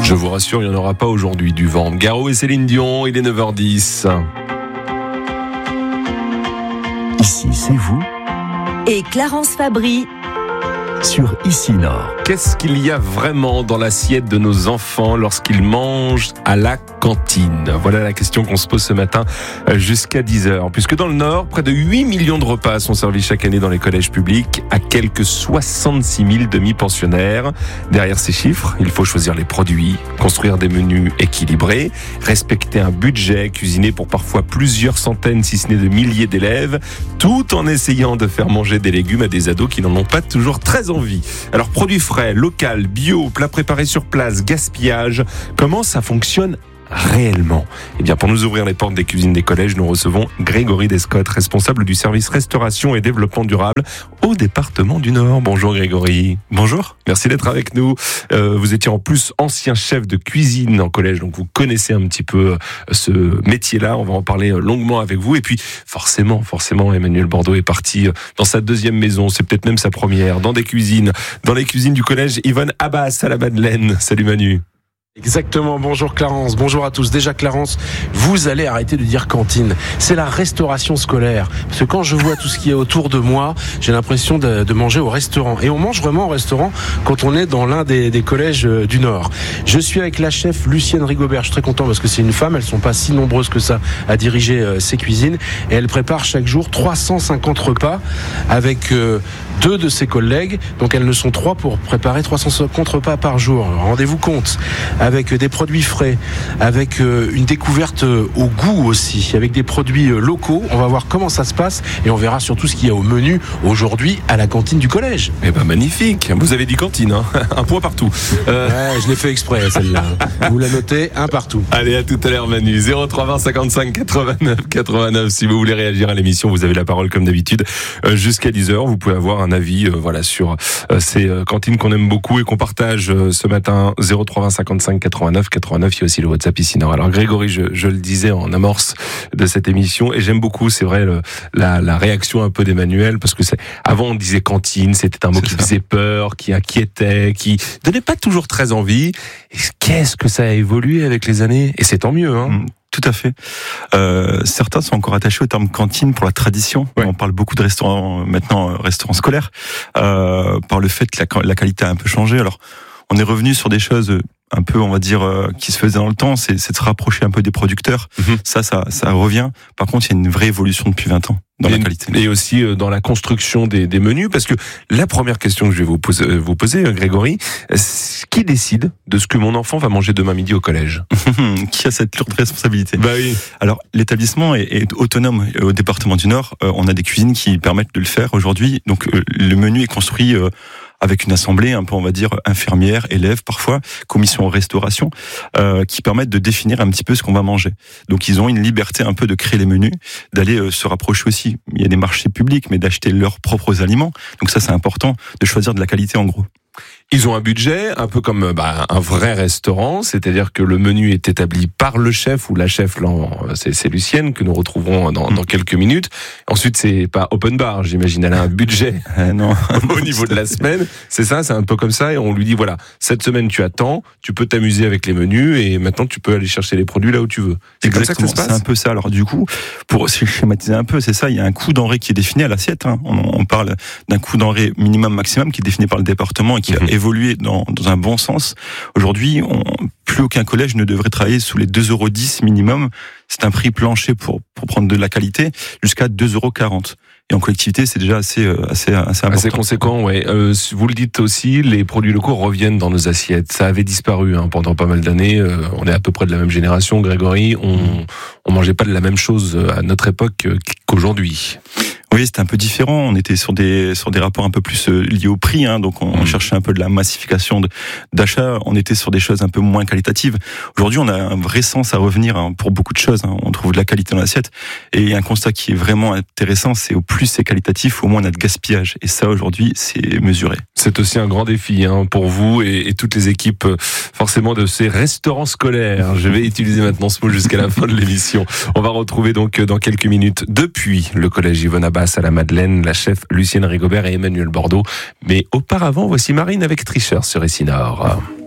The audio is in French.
Je vous rassure, il n'y en aura pas aujourd'hui du vent. Garou et Céline Dion, il est 9h10. Ici, c'est vous. Et Clarence Fabry Sur Ici Nord. Qu'est-ce qu'il y a vraiment dans l'assiette de nos enfants lorsqu'ils mangent à la cantine? Voilà la question qu'on se pose ce matin jusqu'à 10h. Puisque dans le Nord, près de 8 millions de repas sont servis chaque année dans les collèges publics à quelques 66 000 demi-pensionnaires. Derrière ces chiffres, il faut choisir les produits, construire des menus équilibrés, respecter un budget, cuisiner pour parfois plusieurs centaines, si ce n'est de milliers d'élèves, tout en essayant de faire manger des légumes à des ados qui n'en ont pas toujours très envie. Alors, produits frais, local, bio, plats préparés sur place, gaspillage, comment ça fonctionne réellement? Eh bien, pour nous ouvrir les portes des cuisines des collèges, nous recevons Grégory Descottes, responsable du service restauration et développement durable au département du Nord. Bonjour Grégory. Bonjour. Merci d'être avec nous. Vous étiez en plus ancien chef de cuisine en collège, donc vous connaissez un petit peu ce métier-là. On va en parler longuement avec vous. Et puis, forcément, Emmanuel Bordeaux est parti dans sa deuxième maison. C'est peut-être même sa première, dans les cuisines du collège Yvonne Abbas à la Madeleine. Salut Manu. Exactement, bonjour Clarence, bonjour à tous. Déjà Clarence, vous allez arrêter de dire cantine, c'est la restauration scolaire. Parce que quand je vois tout ce qui est autour de moi, j'ai l'impression de manger au restaurant. Et on mange vraiment au restaurant quand on est dans l'un des collèges du Nord. Je suis avec la chef Lucienne Rigobert, je suis très content parce que c'est une femme, elles sont pas si nombreuses que ça à diriger ces cuisines. Et elle prépare chaque jour 350 repas avec deux de ses collègues. Donc elles ne sont trois pour préparer 350 repas par jour. Rendez-vous compte. Avec des produits frais, avec une découverte au goût aussi, avec des produits locaux. On va voir comment ça se passe et on verra surtout ce qu'il y a au menu aujourd'hui à la cantine du collège. Eh ben magnifique, vous avez dit cantine, hein. Un point partout. Ouais, je l'ai fait exprès celle-là. Vous la notez, un partout. Allez, à tout à l'heure Manu. 0320 55 89 89. Si vous voulez réagir à l'émission, vous avez la parole comme d'habitude jusqu'à 10h. Vous pouvez avoir un avis sur ces cantines qu'on aime beaucoup et qu'on partage ce matin. 0320 55 89 89, il y a aussi le WhatsApp ici Nord. Alors Grégory, je le disais en amorce de cette émission, et j'aime beaucoup, c'est vrai, la réaction un peu d'Emmanuel, parce que avant on disait cantine, c'était un mot qui faisait peur, qui inquiétait, qui donnait pas toujours très envie. Et qu'est-ce que ça a évolué avec les années? Et c'est tant mieux, hein. Tout à fait. Certains sont encore attachés au terme cantine pour la tradition. Ouais. On parle beaucoup de restaurants maintenant, restaurants scolaires, par le fait que la qualité a un peu changé. Alors, on est revenu sur des choses un peu, on va dire, qui se faisaient dans le temps, c'est de se rapprocher un peu des producteurs. Ça revient. Par contre, il y a une vraie évolution depuis 20 ans dans la qualité. Et aussi dans la construction des menus, parce que la première question que je vais vous poser, Grégory, qui décide de ce que mon enfant va manger demain midi au collège? Qui a cette lourde responsabilité? Bah oui. Alors, l'établissement est autonome. Au département du Nord, on a des cuisines qui permettent de le faire aujourd'hui. Donc, le menu est construit avec une assemblée un peu, on va dire, infirmière, élèves parfois, commission restauration, qui permettent de définir un petit peu ce qu'on va manger. Donc ils ont une liberté un peu de créer les menus, d'aller se rapprocher aussi. Il y a des marchés publics, mais d'acheter leurs propres aliments. Donc ça, c'est important de choisir de la qualité en gros. Ils ont un budget, un peu comme un vrai restaurant, c'est-à-dire que le menu est établi par le chef ou la chef, c'est Lucienne que nous retrouverons dans quelques minutes. Ensuite, c'est pas open bar, j'imagine, elle a un budget non. Au niveau de la semaine. C'est ça, c'est un peu comme ça, et on lui dit voilà, cette semaine tu attends, tu peux t'amuser avec les menus, et maintenant tu peux aller chercher les produits là où tu veux. C'est comme ça que ça se passe. C'est un peu ça. Alors du coup, pour schématiser un peu, c'est ça, il y a un coût denrée qui est défini à l'assiette. Hein. On parle d'un coût denrée minimum maximum qui est défini par le département et qui a évolué dans un bon sens. Aujourd'hui, plus aucun collège ne devrait travailler sous les 2,10 € minimum. C'est un prix plancher pour prendre de la qualité, jusqu'à 2,40 €. Et en collectivité, c'est déjà assez important. Assez conséquent, ouais. Vous le dites aussi, les produits locaux reviennent dans nos assiettes. Ça avait disparu pendant pas mal d'années. On est à peu près de la même génération, Grégory. On mangeait pas de la même chose à notre époque qu'aujourd'hui. Oui, c'était un peu différent. On était sur des rapports un peu plus liés au prix, hein. Donc on cherchait un peu de la massification d'achat. On était sur des choses un peu moins qualitatives. Aujourd'hui, on a un vrai sens à revenir pour beaucoup de choses. On trouve de la qualité dans l'assiette. Et un constat qui est vraiment intéressant, c'est au plus c'est qualitatif, au moins on a de gaspillage. Et ça, aujourd'hui, c'est mesuré. C'est aussi un grand défi pour vous et toutes les équipes forcément de ces restaurants scolaires. Je vais utiliser maintenant ce mot jusqu'à la fin de l'émission. On va retrouver donc dans quelques minutes depuis le collège Yvonne Abbas à la Madeleine, la chef Lucienne Rigobert et Emmanuel Bordeaux. Mais auparavant, voici Marine avec Tricheur sur Ici Nord.